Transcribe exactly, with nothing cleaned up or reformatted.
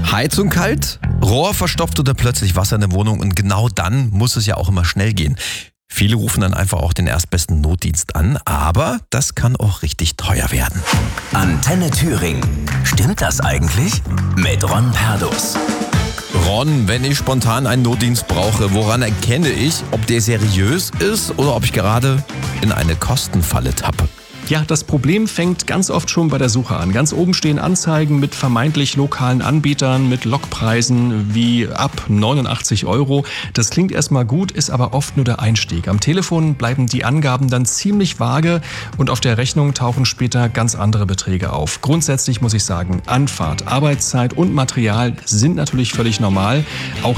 Heizung kalt, Rohr verstopft oder plötzlich Wasser in der Wohnung und genau dann muss es ja auch immer schnell gehen. Viele rufen dann einfach auch den erstbesten Notdienst an, aber das kann auch richtig teuer werden. Antenne Thüringen. Stimmt das eigentlich? Mit Ron Perdus. Ron, wenn ich spontan einen Notdienst brauche, woran erkenne ich, ob der seriös ist oder ob ich gerade in eine Kostenfalle tappe? Ja, das Problem fängt ganz oft schon bei der Suche an. Ganz oben stehen Anzeigen mit vermeintlich lokalen Anbietern, mit Lokpreisen wie ab neunundachtzig Euro. Das klingt erstmal gut, ist aber oft nur der Einstieg. Am Telefon bleiben die Angaben dann ziemlich vage und auf der Rechnung tauchen später ganz andere Beträge auf. Grundsätzlich muss ich sagen, Anfahrt, Arbeitszeit und Material sind natürlich völlig normal. Auch